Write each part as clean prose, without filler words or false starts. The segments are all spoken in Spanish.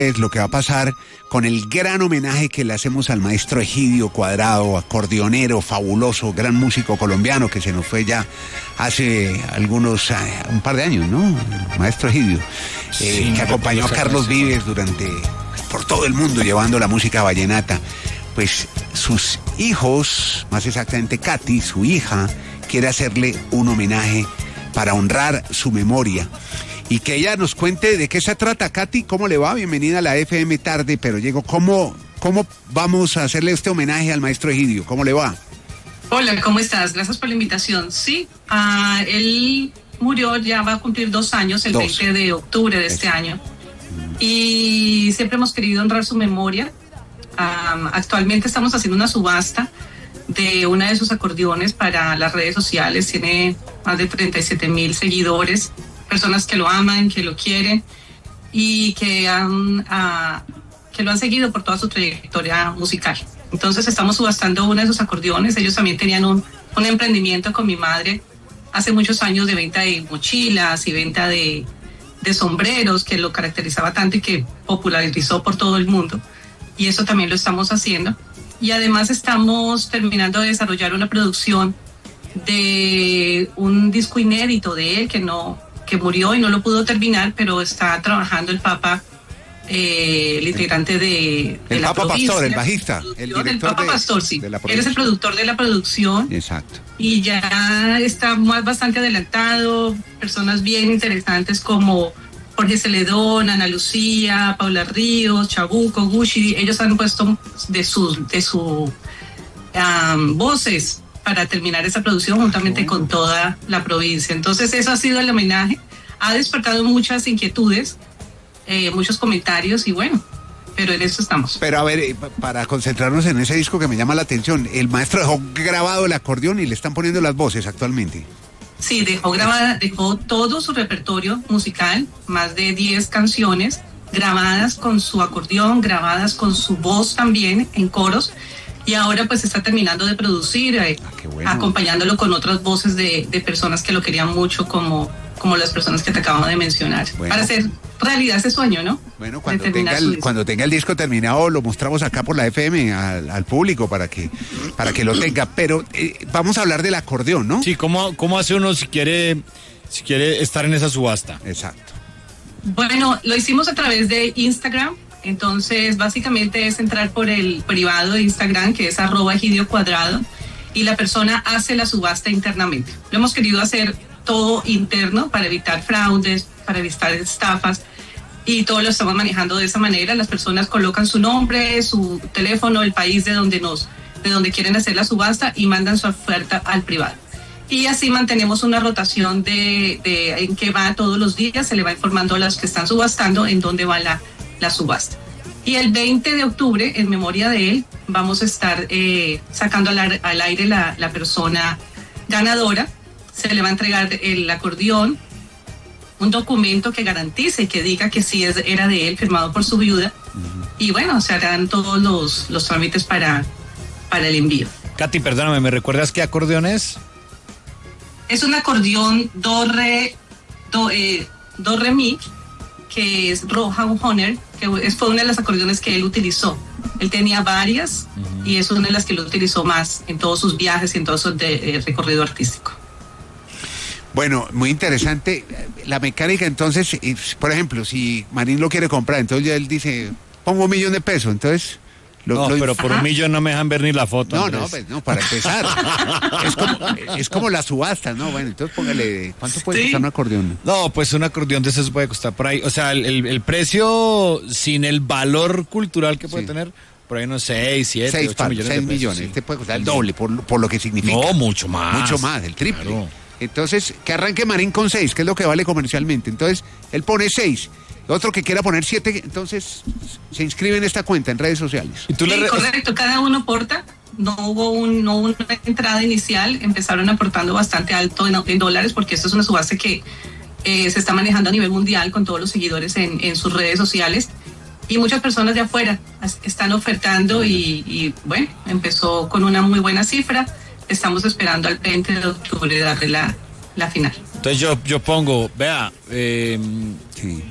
Es lo que va a pasar con el gran homenaje que le hacemos al maestro Egidio Cuadrado, acordeonero fabuloso, gran músico colombiano que se nos fue ya hace un par de años, ¿no? El maestro Egidio, sí, que acompañó a Carlos Vives por todo el mundo llevando la música vallenata. Pues sus hijos, más exactamente Katy, su hija, quiere hacerle un homenaje para honrar su memoria. Y que ella nos cuente de qué se trata. Katy, ¿cómo le va? Bienvenida a la FM Tarde, pero llego, ¿cómo vamos a hacerle este homenaje al maestro Egidio? ¿Cómo le va? Hola, ¿cómo estás? Gracias por la invitación. Sí, él murió, ya va a cumplir 2 años, el 20 de octubre de este año. Y siempre hemos querido honrar su memoria. Actualmente estamos haciendo una subasta de una de sus acordeones para las redes sociales. Tiene más de 37,000 seguidores. Personas que lo aman, que lo quieren y que lo han seguido por toda su trayectoria musical. Entonces estamos subastando uno de sus acordeones. Ellos también tenían un emprendimiento con mi madre hace muchos años de venta de mochilas y venta de sombreros que lo caracterizaba tanto y que popularizó por todo el mundo. Y eso también lo estamos haciendo. Y además estamos terminando de desarrollar una producción de un disco inédito de él que murió y no lo pudo terminar, pero está trabajando el Papa, el integrante de el la Papa provincia. Pastor, el bajista, el director del Papa Pastor, sí. Él es el productor de la producción. Exacto. Y ya está bastante adelantado, personas bien interesantes como Jorge Celedón, Ana Lucía, Paula Ríos, Chabuco, Gucci. Ellos han puesto de sus voces para terminar esa producción juntamente con toda la provincia. Entonces eso ha sido el homenaje, ha despertado muchas inquietudes, muchos comentarios y bueno, pero en eso estamos. Pero a ver, para concentrarnos en ese disco que me llama la atención, el maestro dejó grabado el acordeón y le están poniendo las voces actualmente. Sí, dejó todo su repertorio musical, más de 10 canciones grabadas con su acordeón, grabadas con su voz también en coros. Y ahora pues está terminando de producir, bueno, acompañándolo con otras voces de personas que lo querían mucho, como las personas que te acabamos de mencionar, bueno, para hacer realidad ese sueño, ¿no? Bueno, cuando tenga el disco terminado lo mostramos acá por la FM al público para que lo tenga. Pero vamos a hablar del acordeón, ¿no? Sí, ¿cómo hace uno si quiere estar en esa subasta? Exacto. Bueno, lo hicimos a través de Instagram. Entonces, básicamente es entrar por el privado de Instagram, que es @Egidio Cuadrado, y la persona hace la subasta internamente. Lo hemos querido hacer todo interno para evitar fraudes, para evitar estafas, y todo lo estamos manejando de esa manera. Las personas colocan su nombre, su teléfono, el país de donde quieren hacer la subasta y mandan su oferta al privado. Y así mantenemos una rotación en que va todos los días, se le va informando a los que están subastando en dónde va la subasta. Y el 20 de octubre, en memoria de él, vamos a estar sacando al aire la persona ganadora. Se le va a entregar el acordeón, un documento que garantice y que diga que sí era de él, firmado por su viuda. Y bueno, se harán todos los trámites para el envío. Katy, perdóname, ¿me recuerdas qué acordeón es? Es un acordeón do re mi, que es Rohan Honor, que fue una de las acordeones que él utilizó. Él tenía varias y es una de las que lo utilizó más en todos sus viajes y en todo su recorrido artístico. Bueno, muy interesante. La mecánica, entonces, por ejemplo, si Marín lo quiere comprar, entonces ya él dice, pongo $1,000,000 de pesos, entonces... pero por $1,000,000 no me dejan ver ni la foto. No, para empezar. es como la subasta, ¿no? Bueno, entonces póngale, ¿cuánto puede costar un acordeón? No, pues un acordeón de esos puede costar por ahí. O sea, el precio sin el valor cultural que puede tener, por ahí unos 6, 7, 8 millones de pesos. 6 millones, sí. Este puede costar el doble por lo que significa. No, mucho más. Mucho más, el triple. Claro. Entonces, que arranque Marín con 6, que es lo que vale comercialmente. Entonces, él pone 6. Otro que quiera poner 7, entonces se inscribe en esta cuenta en redes sociales. ¿Y correcto, cada uno aporta. No hubo una entrada inicial, empezaron aportando bastante alto en dólares, porque esto es una subasta que se está manejando a nivel mundial con todos los seguidores en sus redes sociales. Y muchas personas de afuera están ofertando y bueno, empezó con una muy buena cifra. Estamos esperando al 20 de octubre darle la final. Entonces yo pongo, vea, sí.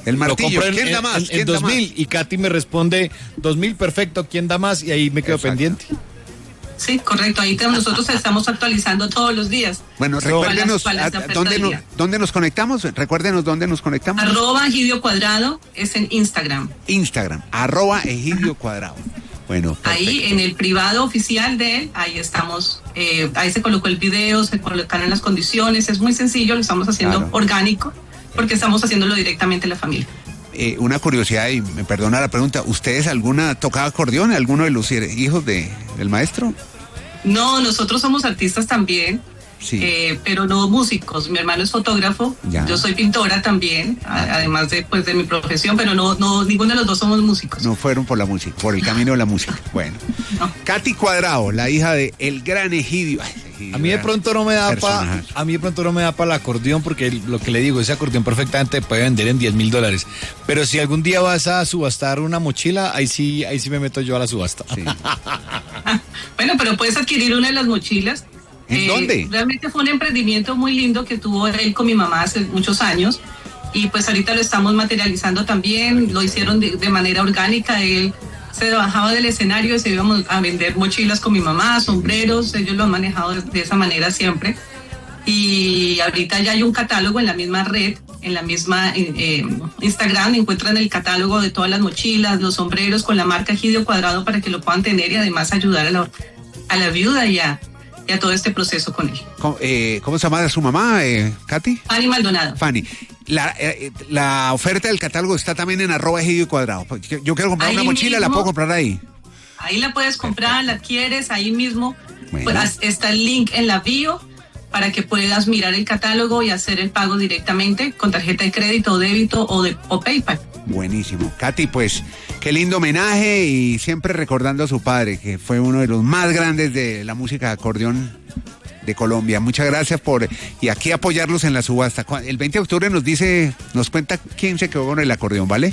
El martillo, ¿quién da más? En 2000, y Katy me responde 2000, perfecto, ¿quién da más? Y ahí me quedo pendiente. Sí, correcto, ahí nosotros estamos actualizando todos los días. Bueno, recuérdenos, ¿dónde nos conectamos? Recuérdenos dónde nos conectamos. @EgidioCuadrado es en Instagram. @EgidioCuadrado. Bueno, perfecto. Ahí en el privado oficial de él, ahí estamos, ahí se colocó el video, se colocaron las condiciones, es muy sencillo, lo estamos haciendo orgánico, porque estamos haciéndolo directamente en la familia. Una curiosidad, y me perdona la pregunta, ¿ustedes tocaba acordeón, alguno de los hijos del maestro? No, nosotros somos artistas también, pero no músicos. Mi hermano es fotógrafo, yo soy pintora también, además de mi profesión, pero no, ninguno de los dos somos músicos. No fueron por la música, por el camino de la música. Bueno, no. Katy Cuadrado, la hija de el gran Egidio. A mí de pronto no me da para el acordeón, porque lo que le digo, ese acordeón perfectamente puede vender en $10,000. Pero si algún día vas a subastar una mochila, ahí sí me meto yo a la subasta. Sí. Bueno, pero puedes adquirir una de las mochilas. ¿En dónde? Realmente fue un emprendimiento muy lindo que tuvo él con mi mamá hace muchos años, y pues ahorita lo estamos materializando también. Lo hicieron de manera orgánica. Él se bajaba del escenario y se íbamos a vender mochilas con mi mamá, sombreros. Ellos lo han manejado de esa manera siempre, y ahorita ya hay un catálogo en la misma red, en la misma Instagram. Encuentran el catálogo de todas las mochilas, los sombreros con la marca Egidio Cuadrado, para que lo puedan tener y además ayudar a la viuda y a todo este proceso con él. ¿Cómo se llama su mamá, Katy? Fanny Maldonado. Fanny, la oferta del catálogo está también en @Egidio Cuadrado. Yo quiero comprar una mochila, ¿la puedo comprar ahí? Ahí la puedes comprar, la adquieres ahí mismo. Bueno. Pues está el link en la bio para que puedas mirar el catálogo y hacer el pago directamente con tarjeta de crédito o débito o PayPal. Buenísimo. Katy, pues qué lindo homenaje, y siempre recordando a su padre, que fue uno de los más grandes de la música de acordeón de Colombia. Muchas gracias y aquí apoyarlos en la subasta. El 20 de octubre nos cuenta quién se quedó con el acordeón, ¿vale?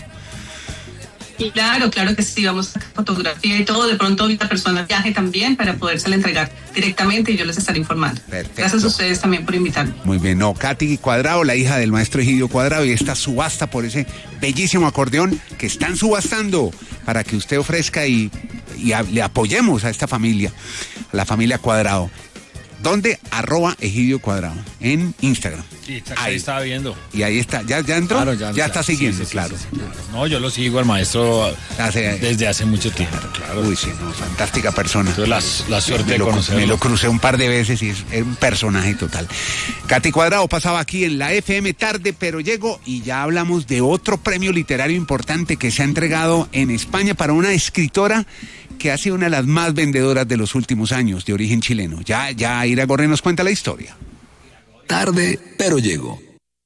Y claro que sí, vamos a sacar fotografía y todo. De pronto esta persona viaje también para podérsela entregar directamente, y yo les estaré informando. Perfecto. Gracias a ustedes también por invitarme. Muy bien, Katy Cuadrado, la hija del maestro Egidio Cuadrado, y esta subasta por ese bellísimo acordeón que están subastando para que usted ofrezca y le apoyemos a esta familia, a la familia Cuadrado. ¿Dónde? @Egidio Cuadrado en Instagram. Sí, ahí estaba viendo. Y ahí está, ¿ya entró? Claro, ya está siguiendo, sí, claro. Sí. No, yo lo sigo al maestro desde hace mucho tiempo. Claro. Uy, sí, fantástica persona. Tuve la suerte de conocerlo. Me lo crucé un par de veces y es un personaje total. Katy Cuadrado pasaba aquí en la FM Tarde, pero llego, y ya hablamos de otro premio literario importante que se ha entregado en España para una escritora que ha sido una de las más vendedoras de los últimos años, de origen chileno. Ya Ira Gorri nos cuenta la historia. Tarde, pero llego.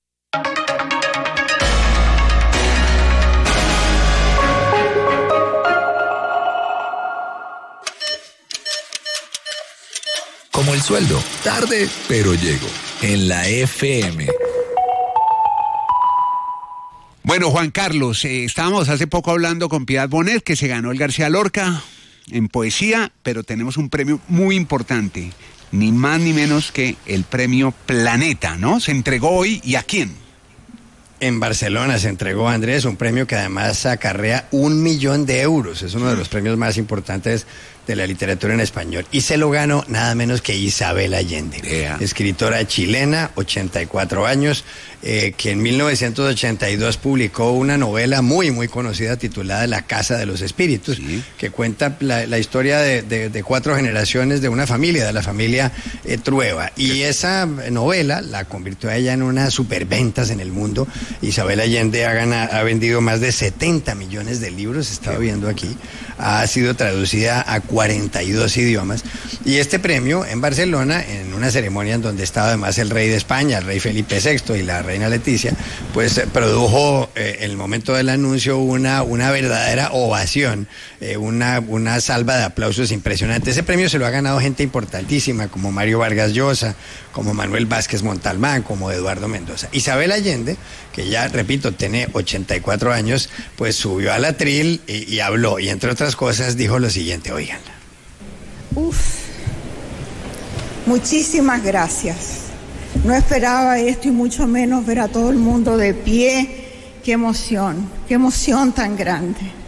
Como el sueldo, tarde, pero llego. En la FM. Bueno, Juan Carlos, estábamos hace poco hablando con Piedad Bonet, que se ganó el García Lorca en poesía, pero tenemos un premio muy importante, ni más ni menos que el premio Planeta, ¿no? Se entregó hoy, ¿y a quién? En Barcelona se entregó, Andrés, un premio que además acarrea 1 millón de euros. Es uno de los premios más importantes de la literatura en español. Y se lo ganó nada menos que Isabel Allende, escritora chilena, 84 años, que en 1982 publicó una novela muy, muy conocida titulada La Casa de los Espíritus, que cuenta la historia de 4 generaciones de una familia, de la familia Trueba. Y esa novela la convirtió a ella en unas superventas en el mundo. Isabel Allende ha vendido más de 70 millones de libros, estaba viendo aquí, ha sido traducida a 42 idiomas, y este premio en Barcelona, en una ceremonia en donde estaba además el rey de España, el rey Felipe VI, y la reina Leticia, pues produjo en el momento del anuncio una verdadera ovación, una salva de aplausos impresionante. Ese premio se lo ha ganado gente importantísima, como Mario Vargas Llosa, como Manuel Vázquez Montalbán, como Eduardo Mendoza. Isabel Allende, que ya, repito, tiene 84 años, pues subió al atril y habló, y entre otras cosas dijo lo siguiente, oigan. Muchísimas gracias. No esperaba esto, y mucho menos ver a todo el mundo de pie qué emoción tan grande.